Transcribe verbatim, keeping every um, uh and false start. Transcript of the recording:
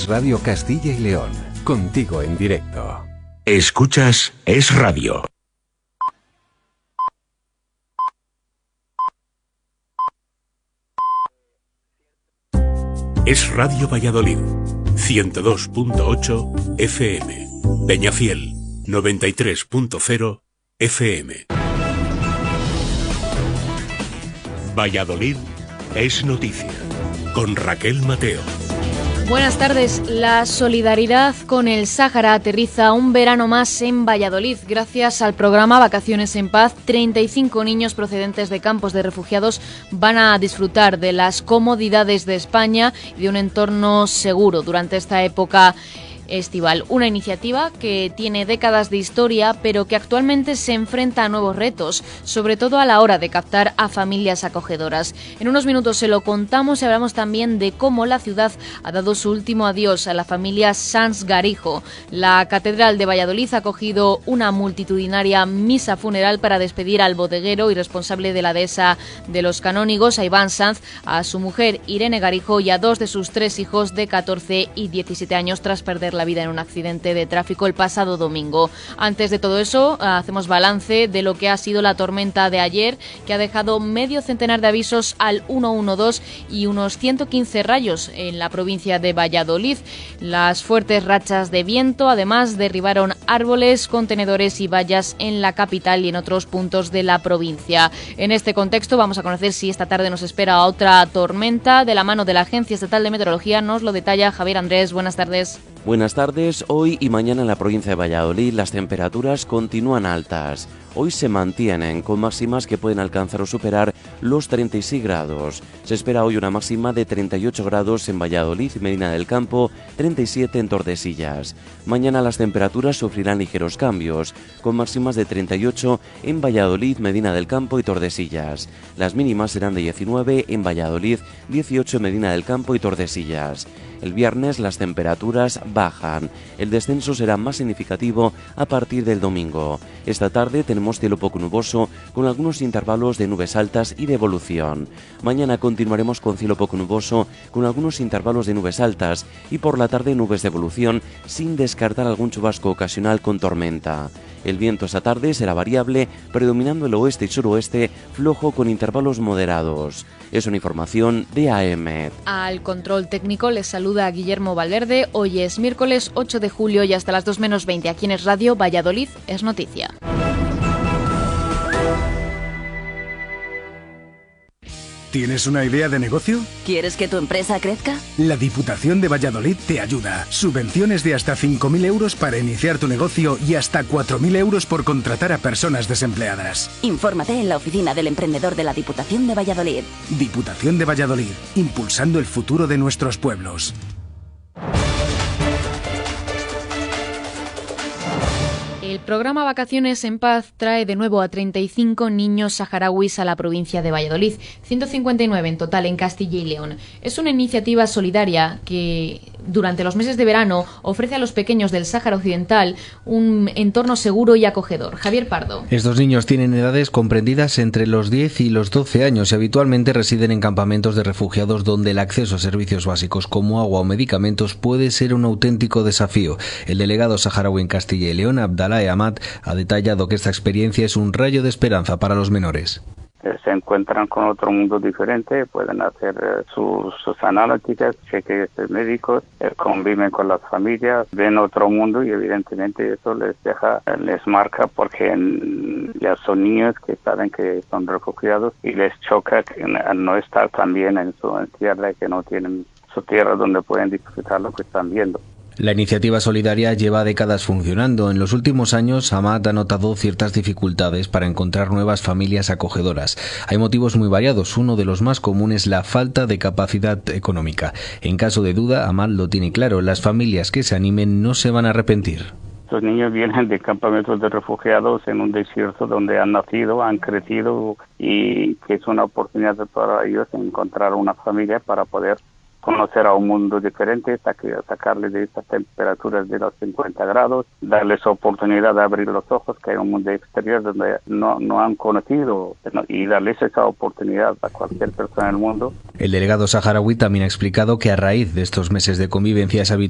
Es Radio Castilla y León, contigo en directo. Escuchas Es Radio. Es Radio Valladolid, ciento dos punto ocho F M. Peñafiel, noventa y tres punto cero F M. Valladolid es noticia, con Raquel Mateo. Buenas tardes. La solidaridad con el Sáhara aterriza un verano más en Valladolid. Gracias al programa Vacaciones en Paz, treinta y cinco niños procedentes de campos de refugiados van a disfrutar de las comodidades de España y de un entorno seguro durante esta época estival. Una iniciativa que tiene décadas de historia, pero que actualmente se enfrenta a nuevos retos, sobre todo a la hora de captar a familias acogedoras. En unos minutos se lo contamos y hablamos también de cómo la ciudad ha dado su último adiós a la familia Sanz Garijo. La Catedral de Valladolid ha acogido una multitudinaria misa funeral para despedir al bodeguero y responsable de la dehesa de los canónigos, a Iván Sanz, a su mujer Irene Garijo y a dos de sus tres hijos de catorce y diecisiete años tras perder la vida en un accidente de tráfico el pasado domingo. Antes de todo eso, hacemos balance de lo que ha sido la tormenta de ayer, que ha dejado medio centenar de avisos al ciento doce y unos ciento quince rayos en la provincia de Valladolid. Las fuertes rachas de viento además derribaron árboles, contenedores y vallas en la capital y en otros puntos de la provincia. En este contexto vamos a conocer si esta tarde nos espera otra tormenta. De la mano de la Agencia Estatal de Meteorología nos lo detalla Javier Andrés. Buenas tardes. Buenas tardes. Hoy y mañana en la provincia de Valladolid las temperaturas continúan altas. Hoy se mantienen con máximas que pueden alcanzar o superar los treinta y seis grados. Se espera hoy una máxima de treinta y ocho grados en Valladolid y Medina del Campo, treinta y siete en Tordesillas. Mañana las temperaturas sufrirán ligeros cambios, con máximas de treinta y ocho en Valladolid, Medina del Campo y Tordesillas. Las mínimas serán de diecinueve en Valladolid, dieciocho en Medina del Campo y Tordesillas. El viernes las temperaturas bajan. El descenso será más significativo a partir del domingo. Esta tarde tenemos cielo poco nuboso con algunos intervalos de nubes altas y de evolución. Mañana continuaremos con cielo poco nuboso con algunos intervalos de nubes altas y por la tarde nubes de evolución sin descartar algún chubasco ocasional con tormenta. El viento esta tarde será variable, predominando el oeste y suroeste, flojo con intervalos moderados. Es una información de A M. Al control técnico les saluda Guillermo Valverde. Hoy es miércoles ocho de julio y hasta las dos menos veinte aquí en Es Radio Valladolid es noticia. ¿Tienes una idea de negocio? ¿Quieres que tu empresa crezca? La Diputación de Valladolid te ayuda. Subvenciones de hasta cinco mil euros para iniciar tu negocio y hasta cuatro mil euros por contratar a personas desempleadas. Infórmate en la oficina del emprendedor de la Diputación de Valladolid. Diputación de Valladolid, impulsando el futuro de nuestros pueblos. El programa Vacaciones en Paz trae de nuevo a treinta y cinco niños saharauis a la provincia de Valladolid, ciento cincuenta y nueve en total en Castilla y León. Es una iniciativa solidaria que durante los meses de verano ofrece a los pequeños del Sáhara Occidental un entorno seguro y acogedor. Javier Pardo. Estos niños tienen edades comprendidas entre los diez y los doce años y habitualmente residen en campamentos de refugiados donde el acceso a servicios básicos como agua o medicamentos puede ser un auténtico desafío. El delegado saharaui en Castilla y León, Abdallah Ahmad, ha detallado que esta experiencia es un rayo de esperanza para los menores. Se encuentran con otro mundo diferente, pueden hacer eh, sus, sus analíticas, cheques médicos, eh, conviven con las familias, ven otro mundo y evidentemente eso les deja, eh, les marca porque en, ya son niños que saben que son refugiados y les choca que, al no estar también en su en tierra y que no tienen su tierra donde pueden disfrutar lo que están viendo. La iniciativa solidaria lleva décadas funcionando. En los últimos años, Ahmad ha notado ciertas dificultades para encontrar nuevas familias acogedoras. Hay motivos muy variados. Uno de los más comunes es la falta de capacidad económica. En caso de duda, Ahmad lo tiene claro. Las familias que se animen no se van a arrepentir. Los niños vienen de campamentos de refugiados en un desierto donde han nacido, han crecido y que es una oportunidad para ellos encontrar una familia para poder conocer a un mundo diferente, sacarles de estas temperaturas de los cincuenta grados, darles oportunidad de abrir los ojos, que hay un mundo exterior donde no, no han conocido, y darles esa oportunidad a cualquier persona en el mundo. El delegado saharaui también ha explicado que a raíz de estos meses de convivencia es habitual